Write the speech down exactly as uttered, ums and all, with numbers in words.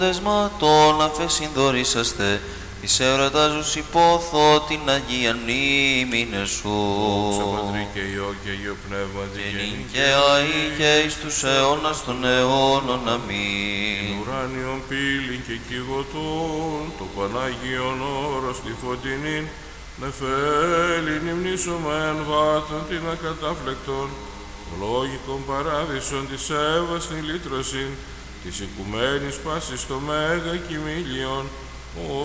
Δεσματών αφέσιν δωρήσαστε, της εορτάζους υπόθω την Αγία μνήμην σου. Δόξα Πατρί και Υιό και Αγίο Πνεύματι Και νυν και αεί και εις τους αιώνας των αιώνων. Αμήν. Την ουράνιον πύλην και κηγωτών, το Πανάγιον όρος τη φωτεινήν, νεφέλην υμνήσομεν βάτων την ακατάφλεκτον, λόγικον παράδεισον της Εύας την λύτρωσιν, της οικουμένης πάσης το μέγα κοιμήλιον,